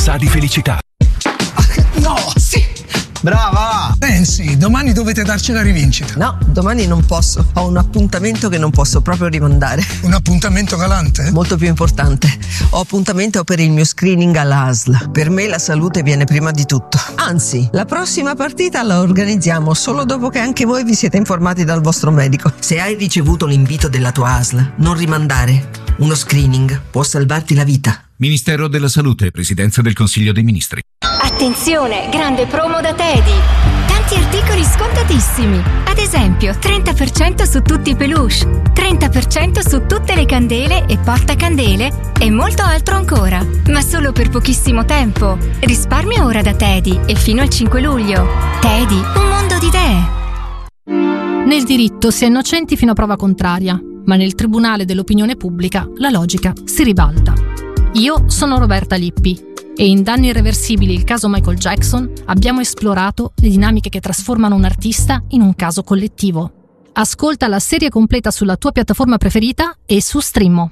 Sa di felicità. No, sì! Brava! Pensi, domani dovete darci la rivincita. No, domani non posso. Ho un appuntamento che non posso proprio rimandare. Un appuntamento galante? Molto più importante. Ho appuntamento per il mio screening alla ASL. Per me la salute viene prima di tutto. Anzi, la prossima partita la organizziamo solo dopo che anche voi vi siete informati dal vostro medico. Se hai ricevuto l'invito della tua ASL, non rimandare. Uno screening può salvarti la vita. Ministero della Salute, Presidenza del Consiglio dei Ministri. Attenzione, grande promo da Teddy. Tanti articoli scontatissimi. Ad esempio, 30% su tutti i peluche, 30% su tutte le candele e portacandele e molto altro ancora. Ma solo per pochissimo tempo. Risparmia ora da Teddy e fino al 5 luglio. Teddy, un mondo di idee. Nel diritto si è innocenti fino a prova contraria, ma nel tribunale dell'opinione pubblica la logica si ribalta. Io sono Roberta Lippi e in Danni irreversibili, il caso Michael Jackson, abbiamo esplorato le dinamiche che trasformano un artista in un caso collettivo. Ascolta la serie completa sulla tua piattaforma preferita e su Streamo.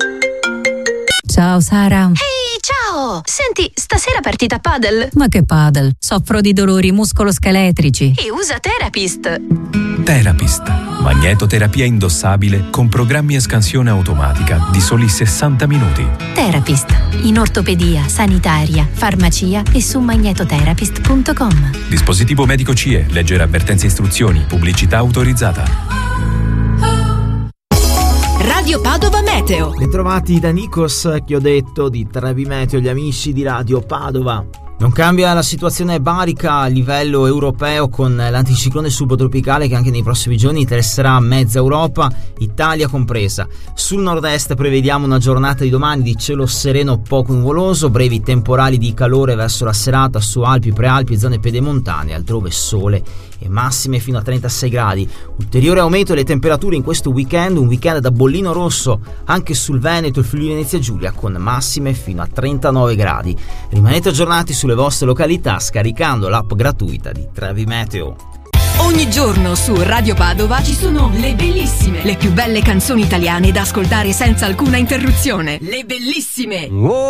Ciao Sara. Ehi, ciao! Senti, stasera partita padel? Ma che padel? Soffro di dolori muscoloscheletrici. E usa Therapist. Therapist, magnetoterapia indossabile con programmi e scansione automatica di soli 60 minuti. Therapist, in ortopedia, sanitaria, farmacia e su magnetotherapist.com. Dispositivo medico CE, leggere avvertenze e istruzioni, pubblicità autorizzata. Radio Padova Meteo. Bentrovati da Nikos, che ho detto di Trevi Meteo, gli amici di Radio Padova. Non cambia la situazione barica a livello europeo, con l'anticiclone subtropicale che anche nei prossimi giorni interesserà mezza Europa, Italia compresa. Sul nord-est prevediamo una giornata di domani di cielo sereno poco nuvoloso, brevi temporali di calore verso la serata su Alpi, Prealpi e zone pedemontane, altrove sole e massime fino a 36 gradi. Ulteriore aumento delle temperature in questo weekend, un weekend da bollino rosso anche sul Veneto e Friuli Venezia Giulia, con massime fino a 39 gradi. Rimanete aggiornati sulle vostre località scaricando l'app gratuita di Trevi Meteo. Ogni giorno su Radio Padova ci sono le bellissime, le più belle canzoni italiane da ascoltare senza alcuna interruzione. Le bellissime!